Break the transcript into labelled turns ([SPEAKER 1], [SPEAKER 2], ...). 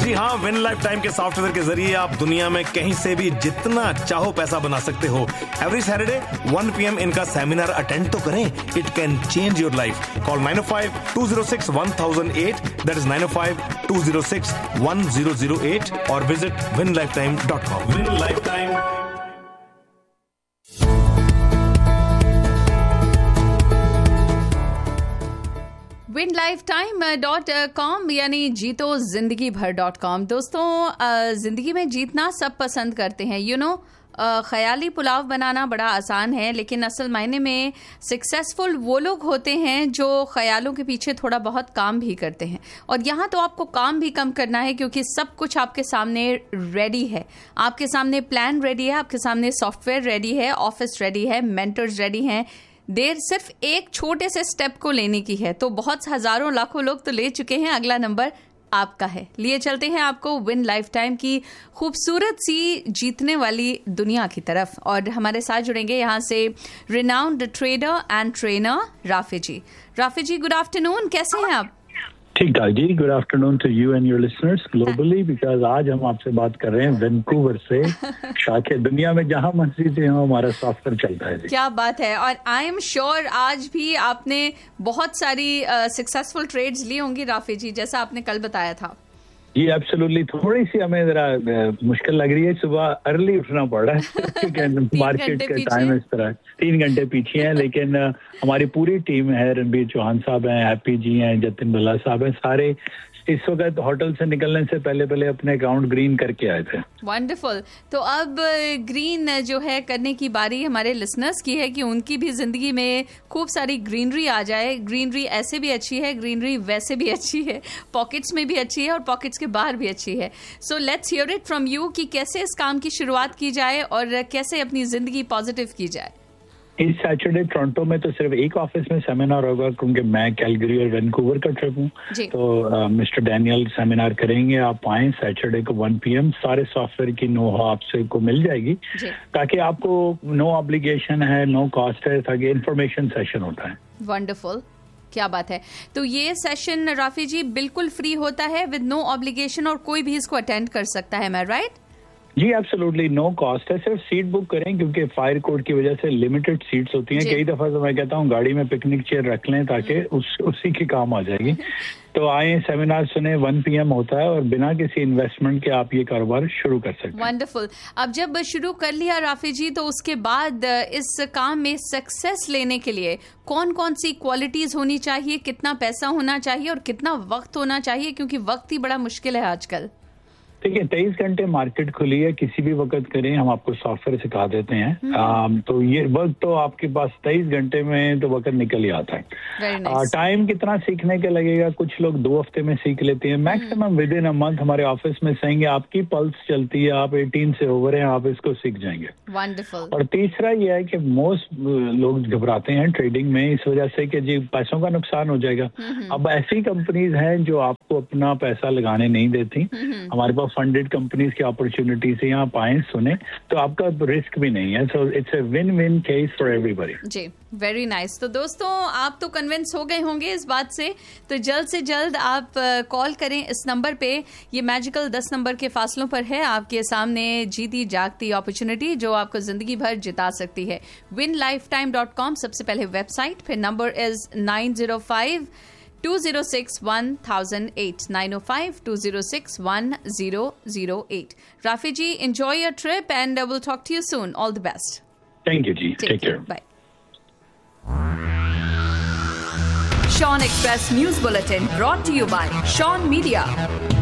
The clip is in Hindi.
[SPEAKER 1] जी हाँ, विन लाइफ टाइम के सॉफ्टवेयर के जरिए आप दुनिया में कहीं से भी जितना चाहो पैसा बना सकते हो। एवरी सैटरडे 1 PM इनका सेमिनार अटेंड तो करें। It can change your life. Call 905-206-1008, that is 905-206-1008 और visit winlifetime.com। Win life time.
[SPEAKER 2] winlifetime.com यानी जीतो जिंदगी भर.com। दोस्तों, जिंदगी में जीतना सब पसंद करते हैं। ख्याली पुलाव बनाना बड़ा आसान है, लेकिन असल मायने में सक्सेसफुल वो लोग होते हैं जो ख्यालों के पीछे थोड़ा बहुत काम भी करते हैं। और यहाँ तो आपको काम भी कम करना है, क्योंकि सब कुछ आपके सामने रेडी है। आपके सामने प्लान रेडी है, आपके सामने सॉफ्टवेयर रेडी है, ऑफिस रेडी है, मेंटर्स रेडी हैं। देर सिर्फ एक छोटे से स्टेप को लेने की है। तो बहुत हजारों लाखों लोग तो ले चुके हैं, अगला नंबर आपका है। लिए चलते हैं आपको विन लाइफ टाइम की खूबसूरत सी जीतने वाली दुनिया की तरफ। और हमारे साथ जुड़ेंगे यहाँ से renowned trader and trainer Rafi ji. Rafi ji, good afternoon, कैसे हैं आप?
[SPEAKER 3] ठीक ठाक जी, good afternoon to you and your listeners globally, because आज हम आपसे बात कर रहे हैं वैंकूवर से, शायद दुनिया में जहां मर्जी से हो हमारा सॉफ्टवेयर चलता है जी।
[SPEAKER 2] क्या बात है। और आई एम श्योर आज भी आपने बहुत सारी सक्सेसफुल ट्रेड्स ली होंगी राफी जी, जैसा आपने कल बताया था।
[SPEAKER 3] जी एब्सोल्युटली, थोड़ी सी हमें जरा मुश्किल लग रही है, सुबह अर्ली उठना पड़ रहा है मार्केट का टाइम इस तरह 3 घंटे पीछे है। लेकिन हमारी पूरी टीम है, रणबीर चौहान साहब हैं, हैप्पी जी हैं, जतिन भल्ला साहब हैं, सारे इस वक्त होटल से निकलने से पहले अपने अकाउंट ग्रीन करके आए थे।
[SPEAKER 2] वंडरफुल। तो अब ग्रीन जो है करने की बारी हमारे लिसनर्स की है कि उनकी भी जिंदगी में खूब सारी ग्रीनरी आ जाए। ग्रीनरी ऐसे भी अच्छी है, ग्रीनरी वैसे भी अच्छी है, पॉकेट्स में भी अच्छी है और पॉकेट्स के बाहर भी अच्छी है। So let's hear it from you कि कैसे इस काम की शुरुआत की जाए और कैसे अपनी जिंदगी पॉजिटिव की जाए।
[SPEAKER 3] इस सैटरडे टोरंटो में तो सिर्फ एक ऑफिस में सेमिनार होगा, क्योंकि मैं कैलगरी और वैंकूवर का ट्रिप हूँ। तो मिस्टर डैनियल सेमिनार करेंगे। आप आए सैटरडे को 1 PM। सारे सॉफ्टवेयर की नो आपसे को मिल जाएगी, ताकि आपको नो ऑब्लिगेशन है, नो कॉस्ट है, ताकि इंफॉर्मेशन सेशन होता है।
[SPEAKER 2] वंडरफुल, क्या बात है। तो ये सेशन राफी जी बिल्कुल फ्री होता है, विद नो ऑब्लिगेशन, और कोई भी इसको अटेंड कर सकता है, मैं राइट?
[SPEAKER 3] जी एब्सोल्युटली, नो कॉस्ट है। सिर्फ सीट बुक करें, क्योंकि फायर कोड की वजह से लिमिटेड सीट्स होती हैं। कई दफा तो मैं कहता हूँ गाड़ी में पिकनिक चेयर रख लें, ताकि उसी की काम आ जाएगी। तो आए, सेमिनार सुने, 1 PM होता है और बिना किसी इन्वेस्टमेंट के आप ये कारोबार शुरू कर सकते हैं।
[SPEAKER 2] वंडरफुल। अब जब शुरू कर लिया राफी जी, तो उसके बाद इस काम में सक्सेस लेने के लिए कौन कौन सी क्वालिटीज होनी चाहिए, कितना पैसा होना चाहिए और कितना वक्त होना चाहिए, क्योंकि वक्त ही बड़ा मुश्किल है आजकल।
[SPEAKER 3] देखिए, 23 घंटे मार्केट खुली है, किसी भी वक्त करें, हम आपको सॉफ्टवेयर सिखा देते हैं। तो ये वक्त तो आपके पास 23 घंटे में तो वक्त निकल ही आता है। टाइम कितना सीखने के लगेगा, कुछ लोग 2 हफ्ते में सीख लेते हैं, maximum with in a month. हमारे ऑफिस में सहेंगे, आपकी पल्स चलती है, आप 18 से ओवर हैं, आप इसको सीख जाएंगे।
[SPEAKER 2] वंडरफुल।
[SPEAKER 3] और तीसरा ये है कि मोस्ट लोग घबराते हैं ट्रेडिंग में, इस वजह से कि जी पैसों का नुकसान हो जाएगा। अब ऐसी कंपनीज हैं जो आपको अपना पैसा लगाने नहीं देती। हमारे पास फंडेड कंपनीज की अपॉर्चुनिटी से यहाँ पाए, सुने, तो आपका रिस्क भी नहीं है। So it's a win win case for everybody.
[SPEAKER 2] Ji, very nice. तो दोस्तों, आप तो कन्विंस हो गए होंगे इस बात से, तो जल्द से जल्द आप कॉल करें इस नंबर पे। ये मैजिकल 10 नंबर के फासलों पर है आपके सामने जीती जागती अपॉर्चुनिटी, जो आपको जिंदगी भर जिता सकती है। winlifetime.com सबसे पहले वेबसाइट, फिर number is 905-206-1008 905-206-1008। Rafi ji, enjoy your trip and we'll talk to you soon. All the best.
[SPEAKER 3] Thank you ji. Take care.
[SPEAKER 2] Bye. Sean Express News Bulletin brought to you by Sean Media.